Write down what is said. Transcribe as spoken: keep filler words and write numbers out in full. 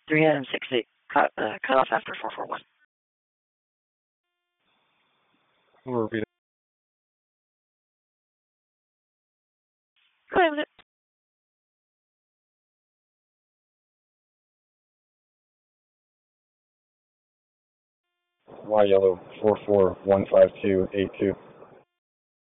three hundred sixty, cut, uh, cut off after four four one. We'll repeat it. Go ahead with it. Y yellow four four one five two eight two.